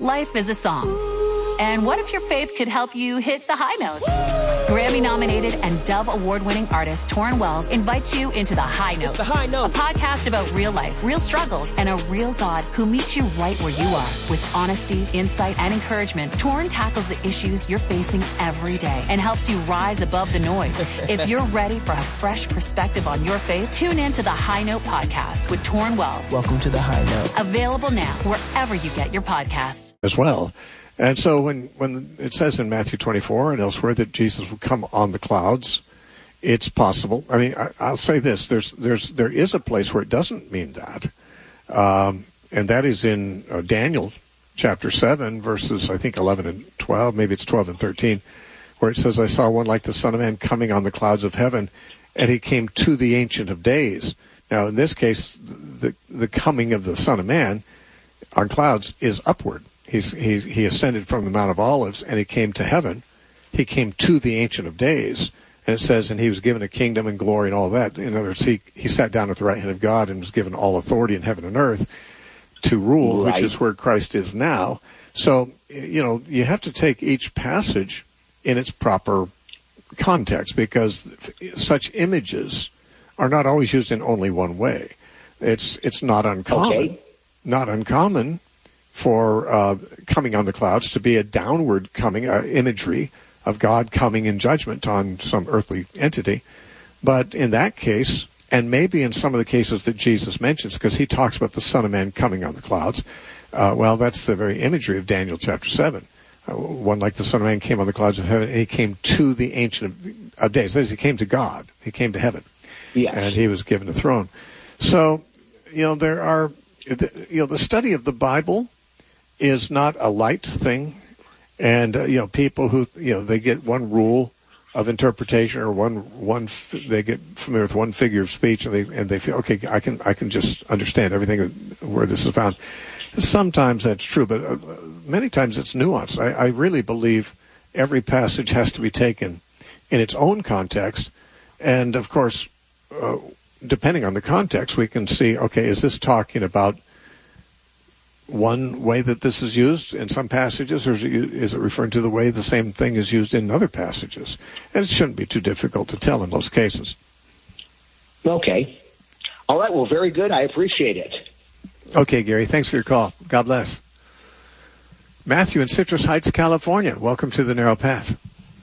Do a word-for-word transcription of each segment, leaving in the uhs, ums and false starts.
Life is a song. And what if your faith could help you hit the high notes? Grammy-nominated and Dove Award-winning artist Torrin Wells invites you into The High Note. It's The High Note. A podcast about real life, real struggles, and a real God who meets you right where you are. With honesty, insight, and encouragement, Torrin tackles the issues you're facing every day and helps you rise above the noise. If you're ready for a fresh perspective on your faith, tune in to The High Note podcast with Torrin Wells. Welcome to The High Note. Available now wherever you get your podcasts. As well. And so when, when it says in Matthew twenty-four and elsewhere that Jesus will come on the clouds, it's possible. I mean, I, I'll say this. There's, there's, there is a place where it doesn't mean that. Um, and that is in uh, Daniel chapter seven, verses, I think, eleven and twelve. Maybe it's twelve and thirteen, where it says, I saw one like the Son of Man coming on the clouds of heaven, and he came to the Ancient of Days. Now, in this case, the, the coming of the Son of Man on clouds is upward. He's, he's, he ascended from the Mount of Olives, and he came to heaven. He came to the Ancient of Days. And it says, and he was given a kingdom and glory and all that. In other words, he, he sat down at the right hand of God and was given all authority in heaven and earth to rule, right. Which is where Christ is now. So, you know, you have to take each passage in its proper context, because such images are not always used in only one way. It's, it's not uncommon, okay. not uncommon for uh, coming on the clouds to be a downward coming uh, imagery of God coming in judgment on some earthly entity. But in that case, and maybe in some of the cases that Jesus mentions, because he talks about the Son of Man coming on the clouds, uh, well, that's the very imagery of Daniel chapter seven. Uh, one like the Son of Man came on the clouds of heaven, and he came to the Ancient of, of Days. That is, he came to God. He came to heaven. Yes. And he was given a throne. So, you know, there are, you know, the study of the Bible is not a light thing, and uh, you know, people who, you know, they get one rule of interpretation or one one f- they get familiar with one figure of speech, and they and they feel, okay, I can I can just understand everything where this is found. Sometimes that's true, but uh, many times it's nuanced. I, I really believe every passage has to be taken in its own context, and of course, uh, depending on the context, we can see, okay, is this talking about one way that this is used in some passages, or is it, is it referring to the way the same thing is used in other passages? And it shouldn't be too difficult to tell in most cases. Okay. All right. Well, very good. I appreciate it. Okay, Gary. Thanks for your call. God bless. Matthew in Citrus Heights, California. Welcome to the Narrow Path.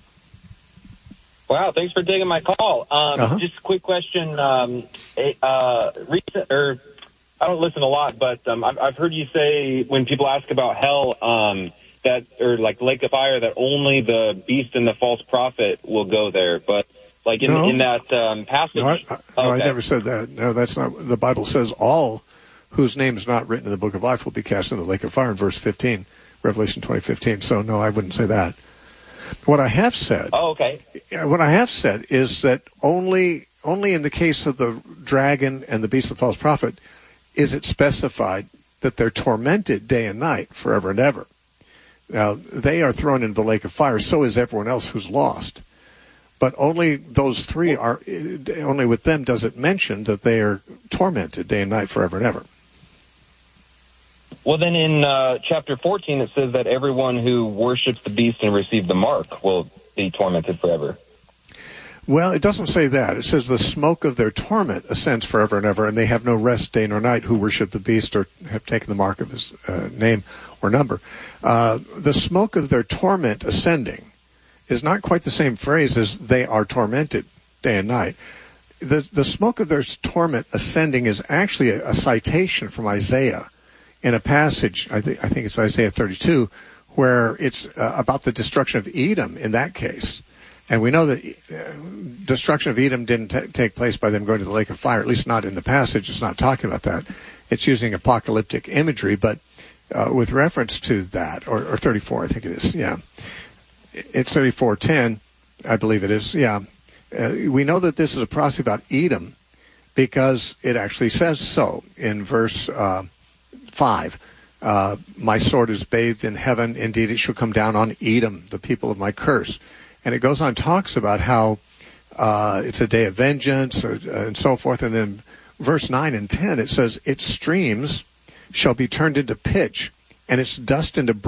Wow. Thanks for taking my call. Um, uh-huh. Just a quick question. Um, uh, recent, or I don't listen a lot, but um, I've, I've heard you say when people ask about hell, um, that, or like lake of fire, that only the beast and the false prophet will go there. But like in, no. in that um, passage, no, I, I, okay. no, I never said that. No, that's not. The Bible says all whose name is not written in the book of life will be cast in the lake of fire in verse fifteen, Revelation twenty fifteen. So no, I wouldn't say that. What I have said. Oh, okay. What I have said is that only only in the case of the dragon and the beast of the false prophet is it specified that they're tormented day and night forever and ever. Now, they are thrown into the lake of fire, so is everyone else who's lost. But only those three are, only with them does it mention that they are tormented day and night forever and ever. Well, then in uh, chapter fourteen, it says that everyone who worships the beast and receives the mark will be tormented forever. Well, it doesn't say that. It says the smoke of their torment ascends forever and ever, and they have no rest day nor night who worship the beast or have taken the mark of his uh, name or number. Uh, the smoke of their torment ascending is not quite the same phrase as they are tormented day and night. The, the smoke of their torment ascending is actually a, a citation from Isaiah in a passage, I, th- I think it's Isaiah thirty-two, where it's uh, about the destruction of Edom in that case. And we know that uh, destruction of Edom didn't t- take place by them going to the lake of fire, at least not in the passage. It's not talking about that. It's using apocalyptic imagery, but uh, with reference to that, or, or thirty-four, I think it is, yeah. It's thirty-four ten, I believe it is, yeah. Uh, we know that this is a prophecy about Edom because it actually says so in verse uh, five. Uh, my sword is bathed in heaven. Indeed, it shall come down on Edom, the people of my curse. And it goes on, talks about how uh, it's a day of vengeance or, uh, and so forth. And then verse nine and ten, it says, its streams shall be turned into pitch, and its dust into